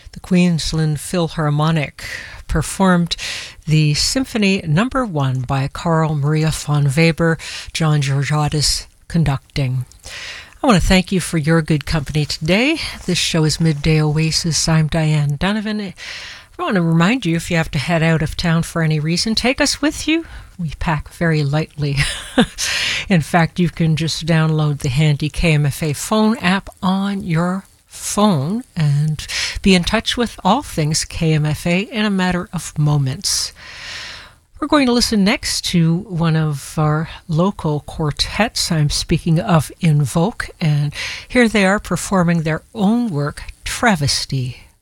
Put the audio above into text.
The Queensland Philharmonic performed the Symphony Number 1 by Carl Maria von Weber, John Georgiadis conducting. I want to thank you for your good company today. This show is Midday Oasis. I'm Diane Donovan. I want to remind you, if you have to head out of town for any reason, take us with you. We pack very lightly. In fact, you can just download the handy KMFA phone app on your phone and be in touch with all things KMFA in a matter of moments. We're going to listen next to one of our local quartets. I'm speaking of Invoke, and here they are performing their own work, Travesty.